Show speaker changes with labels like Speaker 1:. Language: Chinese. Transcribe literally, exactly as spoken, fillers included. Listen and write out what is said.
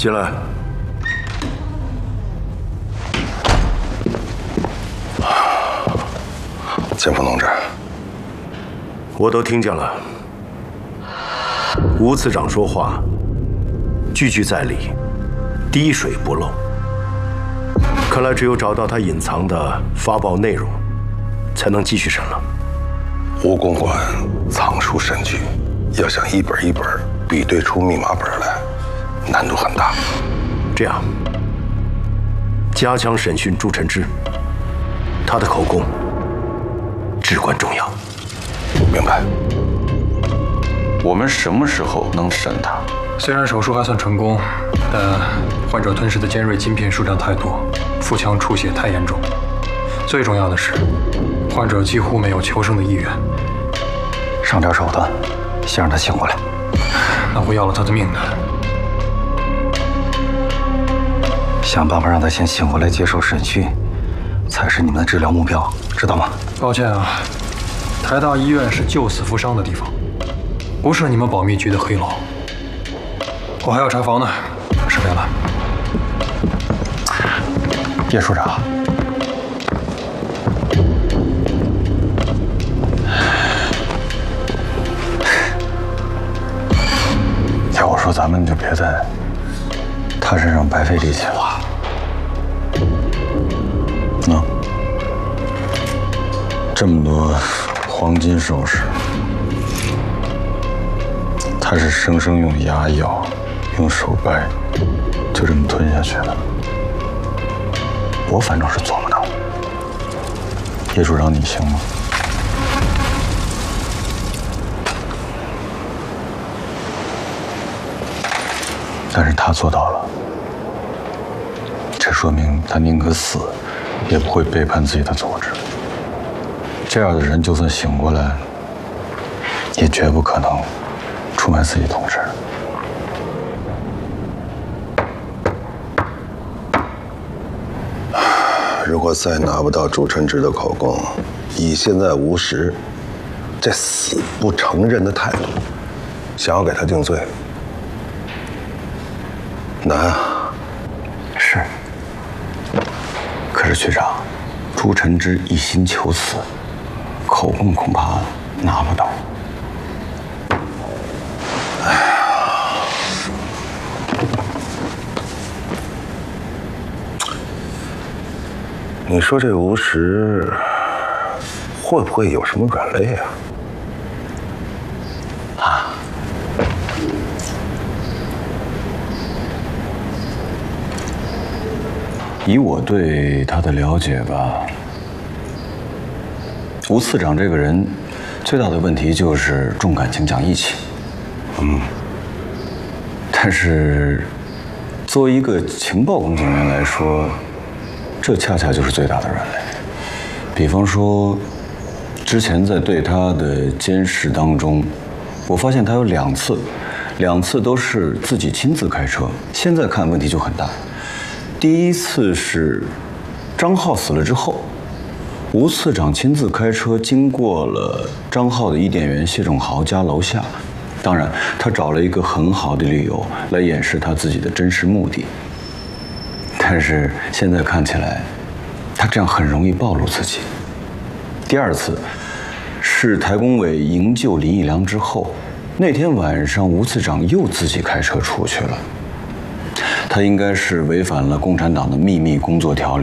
Speaker 1: 进来。
Speaker 2: 建峰同志，
Speaker 1: 我都听见了。吴次长说话句句在理，滴水不漏。看来只有找到他隐藏的发报内容，才能继续审了。
Speaker 2: 吴公馆藏书甚巨，要想一本一本比对出密码本来，难度很大。
Speaker 1: 这样，加强审讯朱晨之，他的口供至关重要。
Speaker 2: 明白。
Speaker 3: 我们什么时候能审他？
Speaker 4: 虽然手术还算成功，但患者吞噬的尖锐晶片数量太多，腹腔出血太严重。最重要的是，患者几乎没有求生的意愿。
Speaker 5: 上点手段，先让他醒过来。
Speaker 4: 那会要了他的命的。
Speaker 5: 想办法让他先醒过来接受审讯，才是你们的治疗目标，知道吗？
Speaker 4: 抱歉啊，台大医院是救死扶伤的地方，不是你们保密局的黑牢。我还要查房呢，失陪了。
Speaker 5: 叶处长，要我说，咱们就别在他身上白费力气了。那这么多黄金首饰，他是生生用牙咬、用手掰，就这么吞下去的。我反正是做不到。叶处长，你行吗？但是他做到了，这说明他宁可死，也不会背叛自己的组织。这样的人，就算醒过来，也绝不可能出卖自己同志。
Speaker 2: 如果再拿不到朱晨之的口供，以现在吴石这死不承认的态度，想要给他定罪，难啊。
Speaker 5: 是。可是局长，朱晨之一心求死，口供恐怕拿不到。
Speaker 2: 你说这吴石会不会有什么软肋啊？
Speaker 5: 啊？以我对他的了解吧，吴次长这个人最大的问题就是重感情讲义气。嗯。但是作为一个情报工作人员来说，这恰恰就是最大的软肋。比方说，之前在对他的监视当中，我发现他有两次，两次都是自己亲自开车。现在看问题就很大。第一次是张浩死了之后，吴次长亲自开车经过了张浩的伊甸园谢仲豪家楼下。当然，他找了一个很好的理由来掩饰他自己的真实目的。但是现在看起来，他这样很容易暴露自己。第二次是台工委营救林义良之后，那天晚上吴次长又自己开车出去了。他应该是违反了共产党的秘密工作条例。